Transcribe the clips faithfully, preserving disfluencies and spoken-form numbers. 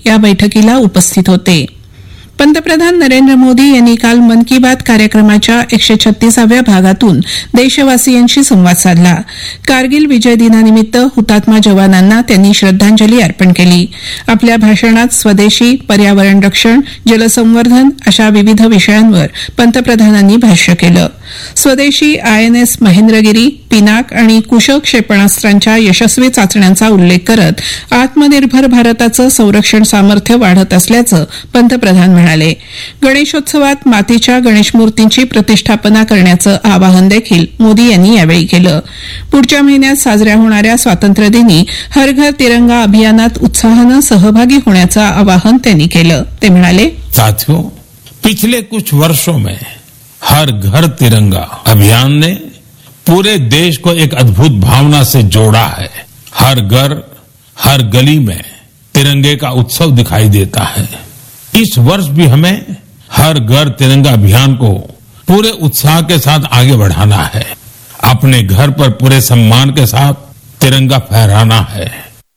या बैठकीला उपस्थित होते. पंतप्रधान नरेंद्र मोदी यांनी काल मन की बात कार्यक्रमाच्या एकशे छत्तीसाव्या भागातून देशवासियांशी संवाद साधला. कारगिल विजय दिनानिमित्त हुतात्मा जवानांना त्यांनी श्रद्धांजली अर्पण केली. आपल्या भाषणात स्वदेशी, पर्यावरण रक्षण, जलसंवर्धन अशा विविध विषयांवर पंतप्रधानांनी भाष्य केलं. स्वदेशी आयएनएस महेंद्रगिरी, पिनाक आणि कुशल क्षेपणास्त्रांच्या यशस्वी चाचण्यांचा उल्लेख करत आत्मनिर्भर भारताचं संरक्षण सामर्थ्य वाढत असल्याचं पंतप्रधान म्हणाले. गणेशोत्सवात मातीच्या गणेश मूर्तींची प्रतिष्ठापना करण्याचं आवाहन देखील मोदी यांनी यावेळी केलं. पुढच्या महिन्यात साजऱ्या होणाऱ्या स्वातंत्र्यदिनी हर घर तिरंगा अभियानात उत्साहानं सहभागी होण्याचं आवाहन त्यांनी केलं. ते म्हणाले, साथियों, पिछले कुछ वर्षों में हर घर तिरंगा अभियान ने पूरे देश को एक अद्भुत भावना से जोड़ा है. हर घर, हर गली में तिरंगे का उत्सव दिखाई देता है. इस वर्ष भी हमें हर घर तिरंगा अभियान को पूरे उत्साह के साथ आगे बढ़ाना है. अपने घर पर पूरे सम्मान के साथ तिरंगा फहराना है.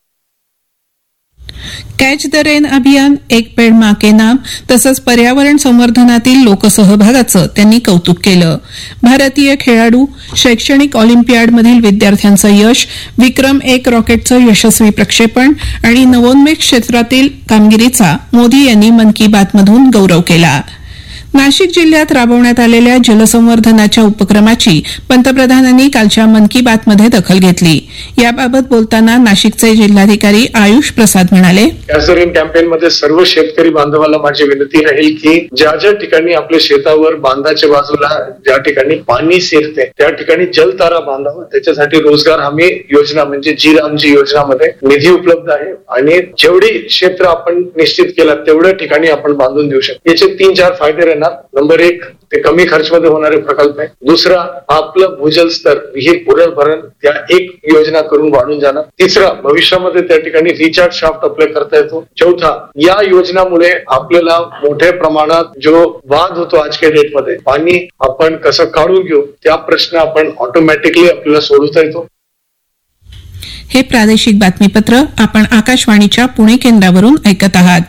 कॅच द रेन अभियान, एक पेड मां के नाम तसंच पर्यावरण संवर्धनातील लोकसहभागाचं त्यांनी कौतुक केलं. भारतीय खेळाडू, शैक्षणिक ऑलिम्पियाडमधील विद्यार्थ्यांचं यश, विक्रम एक रॉकेटचं यशस्वी प्रक्षेपण आणि नवोन्मेष क्षेत्रातील कामगिरीचा मोदी यांनी मन की बातमधून गौरव केला. नाशिक जिल्ह्यात राबवण्यात आलेल्या जलसंवर्धनाच्या उपक्रमाची पंतप्रधानांनी कालच्या मन की बातमध्ये दखल घेतली. याबाबत बोलताना नाशिकचे जिल्हाधिकारी आयुष प्रसाद म्हणाले, कॅचरेन कॅम्पेनमध्ये सर्व शेतकरी बांधवांना माझी विनंती राहील की ज्या ज्या ठिकाणी आपल्या शेतावर बांधाच्या बाजूला ज्या ठिकाणी पाणी शिरते त्या ठिकाणी जलतारा बांधावं. त्याच्यासाठी रोजगार हमी योजना म्हणजे जी रामजी योजनामध्ये निधी उपलब्ध आहे आणि जेवढी क्षेत्र आपण निश्चित केलं तेवढ्या ठिकाणी आपण बांधून देऊ शकतो. याचे तीन चार फायदे राहणार. नंबर एक, ते कमी खर्चमध्ये होणारे प्रकल्प आहे. दुसरा, आपलं भूजल स्तर, विहीर पुनर्भरण त्या एक योजना करून वाढून जाणार. तिसरा, भविष्यामध्ये त्या ठिकाणी रिचार्ज शाफ्ट अप्लाय करता येतो. चौथा, या योजनामुळे आपल्याला मोठ्या प्रमाणात जो वाद होतो आजच्या डेटमध्ये पाणी आपण कसं काढून घेऊ त्या प्रश्न आपण ऑटोमॅटिकली आपल्याला सोडवता येतो. हे प्रादेशिक बातमीपत्र आपण आकाशवाणीच्या पुणे केंद्रावरून ऐकत आहात.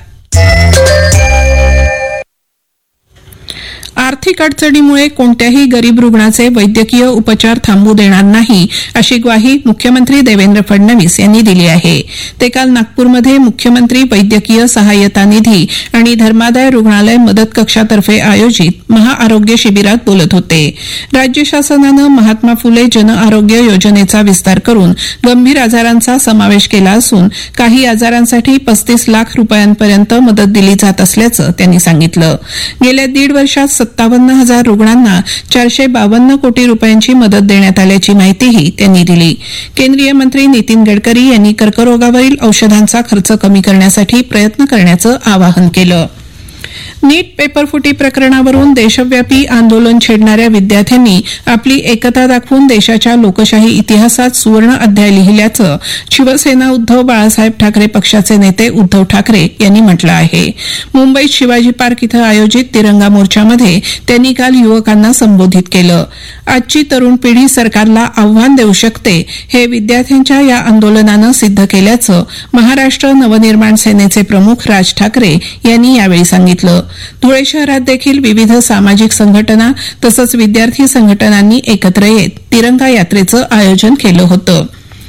आर्थिक अडचणीमुळे कोणत्याही गरीब रुग्णाचे वैद्यकीय उपचार थांबू देणार नाही अशी ग्वाही मुख्यमंत्री देवेंद्र फडणवीस यांनी दिली आहे. ते काल नागपूरमध्ये मुख्यमंत्री वैद्यकीय सहाय्यता निधी आणि धर्मादाय रुग्णालय मदत कक्षातर्फे आयोजित महाआरोग्य शिबिरात बोलत होते. राज्य शासनानं महात्मा फुले जन आरोग्य योजनेचा विस्तार करून गंभीर आजारांचा समावेश केला असून काही आजारांसाठी पस्तीस लाख रुपयांपर्यंत मदत दिली जात असल्याचं त्यांनी सांगितलं. गेल्या दीड वर्षात सत्तावन्न हजार रुग्णांना चारशे बावन्न कोटी रुपयांची मदत देण्यात आल्याची माहितीही त्यांनी दिली. केंद्रीय मंत्री नितीन गडकरी यांनी कर्करोगावरील औषधांचा खर्च कमी करण्यासाठी प्रयत्न करण्याचं आवाहन केलं. नीट पेपरफुटी प्रकरणावरून देशव्यापी आंदोलन छेडणाऱ्या विद्यार्थ्यांनी आपली एकता दाखवून देशाच्या लोकशाही इतिहासात सुवर्ण अध्याय लिहिल्याचं शिवसेना उद्धव बाळासाहेब ठाकरे पक्षाचे नेते उद्धव ठाकरे यांनी म्हटलं आहे. मुंबईत शिवाजी पार्क इथं आयोजित तिरंगा मोर्चामध्ये त्यांनी काल युवकांना संबोधित केलं. आजची तरुण पिढी सरकारला आव्हान देऊ शकते हे विद्यार्थ्यांच्या या आंदोलनानं सिद्ध केल्याचं महाराष्ट्र नवनिर्माण सेनेचे प्रमुख राज ठाकरे यांनी यावेळी सांगितलं. धुळे शहरात देखील विविध सामाजिक संघटना तसंच विद्यार्थी संघटनांनी एकत्र येत तिरंगा यात्रेचं आयोजन केलं होतं.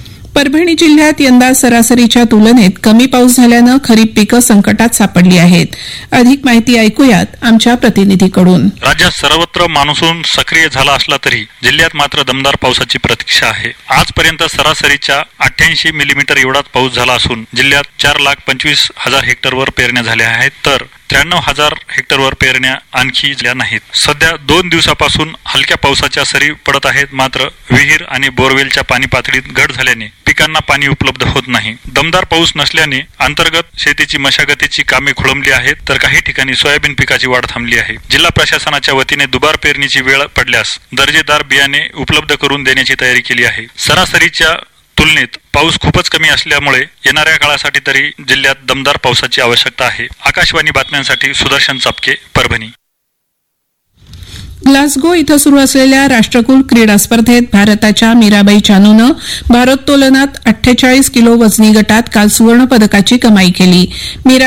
परभणी जिल्ह्यात यंदा सरासरीच्या तुलनेत कमी पाऊस झाल्यानं खरीप पिकं संकटात सापडली आहेत. अधिक माहिती ऐकूयात आमच्या प्रतिनिधीकडून. राज्यात सर्वत्र मान्सून सक्रिय झाला असला तरी जिल्ह्यात मात्र दमदार पावसाची प्रतीक्षा आहे. आजपर्यंत सरासरीच्या अठ्ठ्याऐंशी मिलीमीटर एवढाच पाऊस झाला असून जिल्ह्यात चार लाख पंचवीस हजार हेक्टरवर पेरण्या झाल्या आहेत तर त्र्याण्णव हजार हेक्टरवर पेरण्या आणखी झाल्या नाहीत. सध्या दोन दिवसापासून हलक्या पावसाच्या सरी पडत आहेत. मात्र विहीर आणि बोरवेलच्या पाणी पातळीत घट झाल्याने पिकांना पाणी उपलब्ध होत नाही. दमदार पाऊस नसल्याने अंतर्गत शेतीची मशागतीची कामे खोळंबली आहेत तर काही ठिकाणी सोयाबीन पिकाची वाढ थांबली आहे. जिल्हा प्रशासनाच्या वतीने दुबार पेरणीची वेळ पडल्यास दर्जेदार बियाणे उपलब्ध करून देण्याची तयारी केली आहे. सरासरीच्या तुलनेत पाऊस खूपच कमी असल्यामुळे येणाऱ्या काळासाठी तरी जिल्ह्यात दमदार पावसाची आवश्यकता आहे. आकाशवाणी बातम्यांसाठी सुदर्शन चापके, परभणी. ग्लासगो इथं सुरू असलेल्या राष्ट्रकुल क्रीडा स्पर्धेत भारताच्या मीराबाई चानूनं भारोत्तोलनात अठ्ठेचाळीस किलो वजनी गटात काल सुवर्ण पदकाची कमाई केली. मीरा